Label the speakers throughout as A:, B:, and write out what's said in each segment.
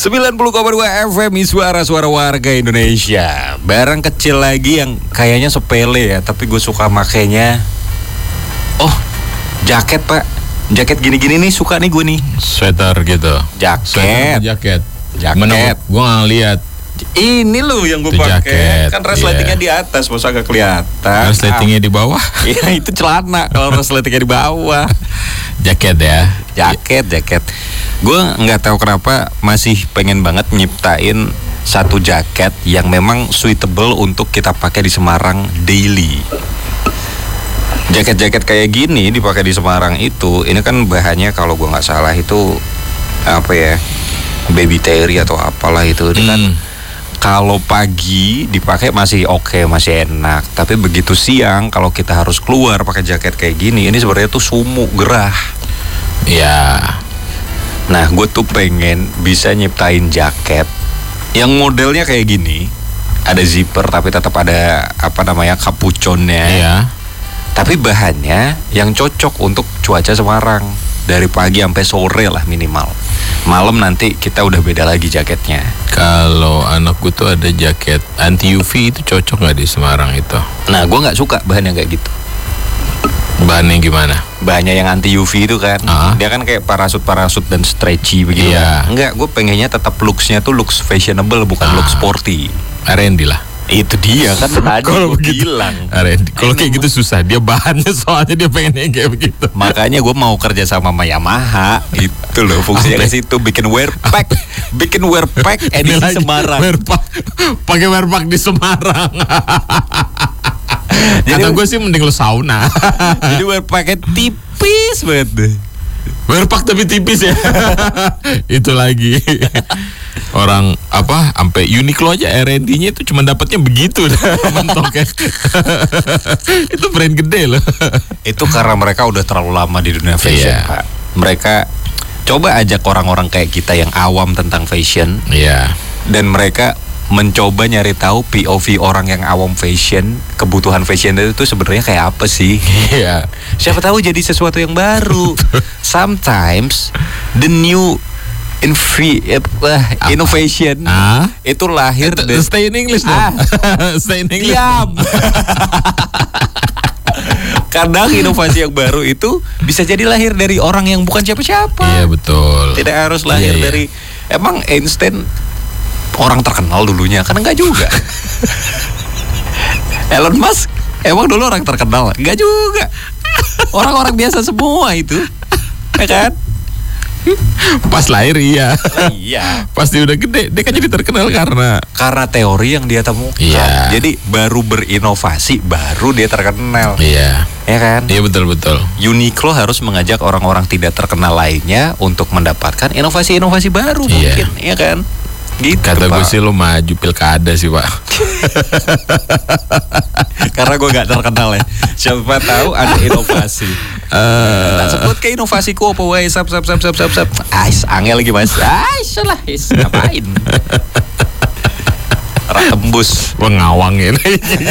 A: 90,2 FM suara-suara warga Indonesia. Barang kecil lagi yang kayaknya sepele ya, tapi gue suka makainya. Oh, jaket pak. Jaket gini-gini nih suka nih gue nih.
B: Sweater gitu.
A: Jaket.
B: Jaket.
A: Jaket.
B: Gue nggak lihat.
A: Ini loh yang gue pakai. Kan resletingnya di atas, masa agak kelihatan.
B: Resletingnya di bawah.
A: Iya itu celana. Kalau resletingnya di bawah.
B: Jaket ya.
A: Jaket. Gue nggak tahu kenapa masih pengen banget nyiptain satu jaket yang memang suitable untuk kita pakai di Semarang daily. Jaket-jaket kayak gini dipakai di Semarang itu, ini kan bahannya kalau gue nggak salah itu apa ya, baby terry atau apalah itu. Ini kan kalau pagi dipakai masih oke, masih enak. Tapi begitu siang kalau kita harus keluar pakai jaket kayak gini, ini sebenarnya tuh sumuk, gerah.
B: Ya.
A: Nah, gue tuh pengen bisa nyiptain jaket yang modelnya kayak gini, ada zipper tapi tetap ada kapuconnya.
B: Iya.
A: Tapi bahannya yang cocok untuk cuaca Semarang, dari pagi sampai sore lah minimal. Malam nanti kita udah beda lagi jaketnya.
B: Kalau anakku tuh ada jaket anti UV, itu cocok nggak di Semarang itu?
A: Nah, gue nggak suka bahan yang kayak gitu.
B: Bahannya gimana?
A: Bahannya yang anti UV itu kan, dia kan kayak parasut dan stretchy begitu.
B: Iya.
A: Enggak, gue pengennya tetap looks-nya tuh looks fashionable, bukan looks sporty.
B: R&D lah.
A: Itu dia kan tadi
B: Kalau
A: gue
B: begitu,
A: bilang.
B: kalau kayak gitu susah. Dia bahannya soalnya dia pengennya kayak begitu.
A: Makanya gue mau kerja sama Yamaha. Itu loh fungsinya ke situ, bikin wear pack edisi Semarang.
B: Pakai wear pack di Semarang. Kata gue sih mending lu sauna.
A: Jadi wear packnya tipis banget.
B: Wear pack tapi tipis ya. Itu lagi. Orang sampai Uniqlo aja R&D-nya itu cuma dapatnya begitu mentoknya. Itu brand gede loh.
A: Itu karena mereka udah terlalu lama di dunia fashion, Pak. Mereka coba ajak orang-orang kayak kita yang awam tentang fashion.
B: Iya.
A: Dan mereka mencoba nyari tahu POV orang yang awam fashion, kebutuhan fashion itu sebenarnya kayak apa sih?
B: Iya.
A: Siapa tahu jadi sesuatu yang baru. Sometimes the new innovation itu lahir dari
B: stay in English dong. Stay in English.
A: Diam. Kadang inovasi yang baru itu bisa jadi lahir dari orang yang bukan siapa-siapa.
B: Iya betul.
A: Tidak harus lahir dari emang Einstein orang terkenal dulunya, kan enggak juga. Elon Musk emang dulu orang terkenal, enggak juga. Orang-orang biasa semua itu, ya kan?
B: Pas lahir iya. Pas dia udah gede, dia kan jadi terkenal karena
A: teori yang dia temukan.
B: Iya.
A: Jadi baru berinovasi, baru dia terkenal.
B: Iya.
A: Ya kan?
B: Iya betul.
A: Uniqlo harus mengajak orang-orang tidak terkenal lainnya untuk mendapatkan inovasi-inovasi baru mungkin, ya kan? Gitu,
B: kata gue
A: Pak.
B: sih lo maju pilkada sih Pak.
A: Karena gue gak terkenal ya. Siapa tahu ada inovasi. Tak sebut ke inovasiku apa wae sap. Angel lagi mas. Salah ngapain? Tembus
B: pengawang ini.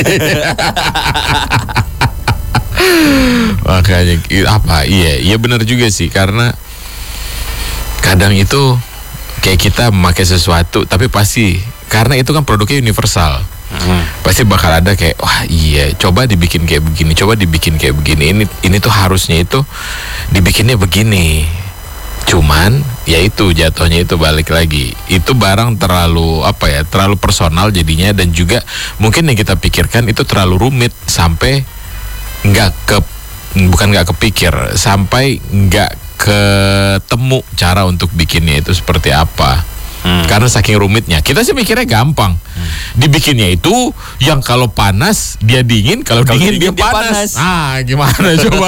B: Makanya iya benar juga sih, karena kadang itu kayak kita memakai sesuatu tapi pasti karena itu kan produknya universal. Pasti bakal ada kayak wah iya coba dibikin kayak begini, coba dibikin kayak begini, ini tuh harusnya itu dibikinnya begini. Cuman ya itu jatuhnya itu balik lagi, itu barang terlalu terlalu personal jadinya, dan juga mungkin yang kita pikirkan itu terlalu rumit sampai bukan nggak kepikir, sampai nggak ketemu cara untuk bikinnya itu seperti apa. Karena saking rumitnya, kita sih mikirnya gampang. Dibikinnya itu yang kalau panas dia dingin, kalau dingin dia panas. Gimana coba?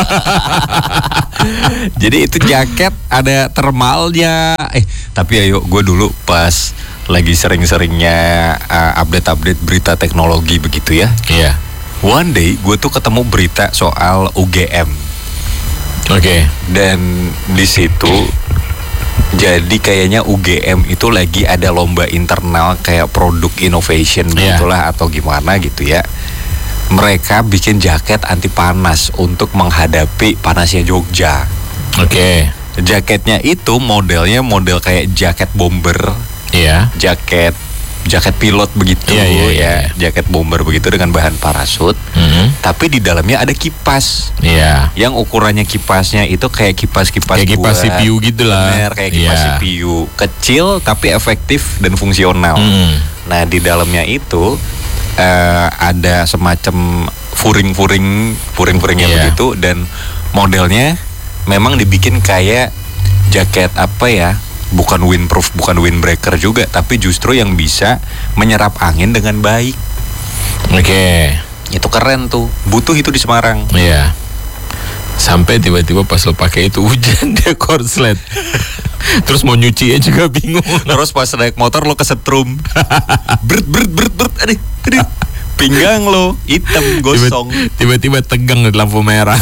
A: Jadi itu jaket ada thermalnya. Tapi ayo, gue dulu pas lagi sering-seringnya update berita teknologi begitu ya.
B: Iya.
A: One day gue tuh ketemu berita soal UGM.
B: Oke.
A: Dan di situ jadi kayaknya UGM itu lagi ada lomba internal kayak produk innovation gitulah atau gimana gitu ya. Mereka bikin jaket anti panas untuk menghadapi panasnya Jogja.
B: Oke.
A: Jaketnya itu modelnya model kayak jaket bomber
B: Iya.
A: jaket pilot begitu
B: Iya.
A: jaket bomber begitu dengan bahan parasut. Tapi di dalamnya ada kipas.
B: Iya.
A: Yang ukurannya kipasnya itu kayak kipas
B: Kayak kipas CPU gitu lah.
A: Bener, kayak kipas CPU kecil tapi efektif dan fungsional. Nah di dalamnya itu ada semacam furing-furingnya begitu, dan modelnya memang dibikin kayak jaket apa ya? Bukan windproof, bukan windbreaker juga, tapi justru yang bisa menyerap angin dengan baik.
B: Oke.
A: Itu keren tuh, butuh itu di Semarang.
B: Iya. Sampai tiba-tiba pas lo pakai itu hujan, dia korslet. Terus mau nyuci juga bingung.
A: Terus pas naik motor lo kesetrum. Bert, aduh. Pinggang lo hitam gosong.
B: Tiba-tiba tegang di lampu merah.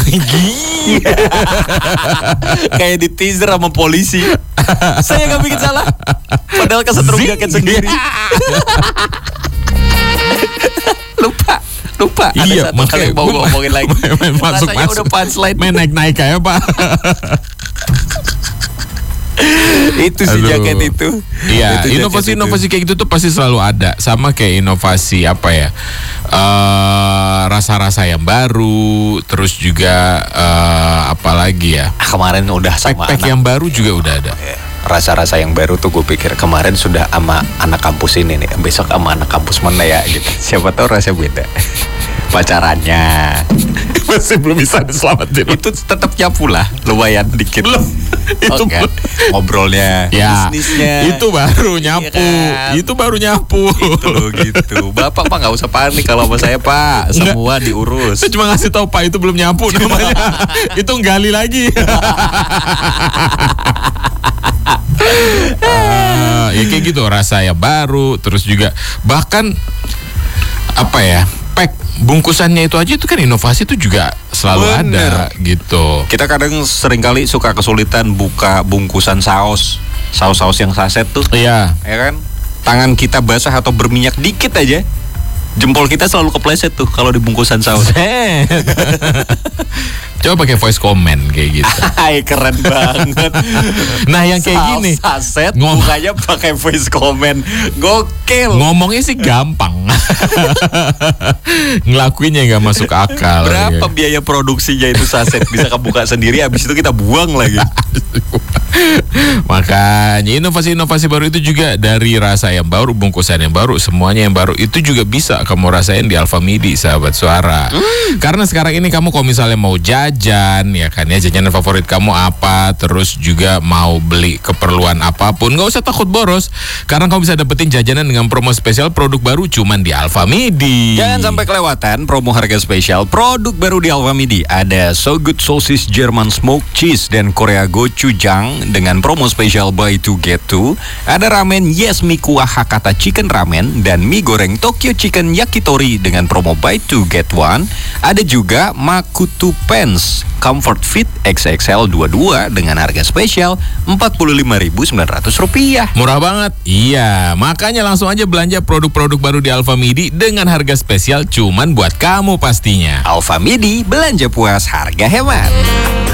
A: Kayak di teaser sama polisi. Saya gak bikin salah. Padahal kesetrum jaket sendiri. Lupa.
B: Iya,
A: ada satu kali yang mau ngomongin lagi. Rasanya udah punchline.
B: Main naik kayak apa?
A: Itu si jaket itu.
B: Iya, inovasi kayak gitu tuh pasti selalu ada. Sama kayak inovasi apa ya? Rasa-rasa yang baru, terus juga apa lagi ya?
A: Kemarin udah sama
B: pack yang baru juga udah ada.
A: Rasa-rasa yang baru tuh gue pikir kemarin sudah sama anak kampus ini nih, besok sama anak kampus mana ya gitu. Siapa tahu rasanya beda. Pacarannya
B: masih belum bisa diselamatin.
A: Itu tetap nyapu lah, lumayan dikit.
B: Itu
A: kan? Ngobrolnya,
B: ya,
A: bisnisnya.
B: Itu baru nyapu.
A: Kan?
B: Itu baru nyapu.
A: Itu loh gitu. Bapak Pak nggak usah panik kalau sama saya Pak, semua diurus.
B: Saya cuma ngasih tahu Pak itu belum nyapu namanya. Itu gali lagi. Ya kayak gitu, rasa ya baru, terus juga bahkan apa ya, pack bungkusannya itu aja itu kan inovasi itu juga selalu ada gitu.
A: Kita kadang seringkali suka kesulitan buka bungkusan saus yang saset tuh.
B: Iya.
A: Ya kan? Tangan kita basah atau berminyak dikit aja, jempol kita selalu kepleset tuh kalau di bungkusan saus.
B: Coba pakai voice comment kayak gitu.
A: Hai, keren banget.
B: Nah yang kayak gini
A: saset bukanya pakai voice comment. Gokil.
B: Ngomongnya sih gampang. Ngelakuinnya nggak masuk akal.
A: Berapa biaya produksinya itu saset? Bisa kebuka sendiri, habis itu kita buang lagi.
B: Makanya inovasi-inovasi baru itu juga dari rasa yang baru, bungkusan yang baru, semuanya yang baru itu juga bisa kamu rasain di Alfamidi, sahabat suara. Karena sekarang ini kamu kalau misalnya mau jajan, ya kan ya, jajanan favorit kamu apa, terus juga mau beli keperluan apapun, nggak usah takut boros, karena kamu bisa dapetin jajanan dengan promo spesial produk baru cuman di Alfamidi.
A: Jangan sampai kelewatan promo harga spesial produk baru di Alfamidi. Ada So Good Sosis German Smoked Cheese dan Korea Gochujang dengan promo spesial buy 2 get 2. Ada ramen Yes Mi Kuah Hakata Chicken Ramen dan mie goreng Tokyo Chicken Yakitori dengan promo buy 2 get 1. Ada juga Makutu Pants Comfort Fit XXL 22 dengan harga spesial Rp45.900.
B: Murah banget. Iya, makanya langsung aja belanja produk-produk baru di Alfamidi dengan harga spesial cuman buat kamu pastinya.
A: Alfamidi, belanja puas harga hemat.